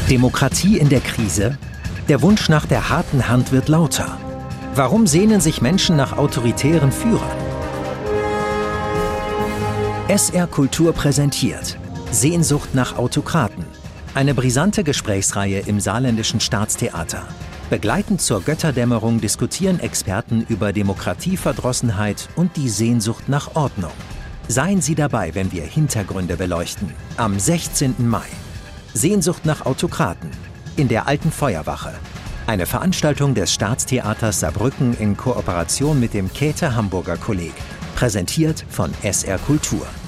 Demokratie in der Krise? Der Wunsch nach der harten Hand wird lauter. Warum sehnen sich Menschen nach autoritären Führern? SR Kultur präsentiert Sehnsucht nach Autokraten. Eine brisante Gesprächsreihe im Saarländischen Staatstheater. Begleitend zur Götterdämmerung diskutieren Experten über Demokratieverdrossenheit und die Sehnsucht nach Ordnung. Seien Sie dabei, wenn wir Hintergründe beleuchten. Am 16. Mai. Sehnsucht nach Autokraten in der Alten Feuerwache. Eine Veranstaltung des Staatstheaters Saarbrücken in Kooperation mit dem Käthe Hamburger Kolleg. Präsentiert von SR Kultur.